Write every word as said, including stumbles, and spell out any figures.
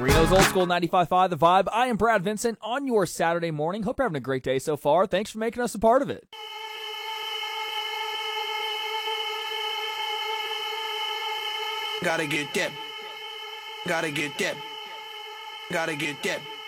Reno's Old School ninety-five point five The Vibe. I am Brad Vincent on your Saturday morning. Hope you're having a great day so far. Thanks for making us a part of it. Gotta get that. Gotta get that. Gotta get that.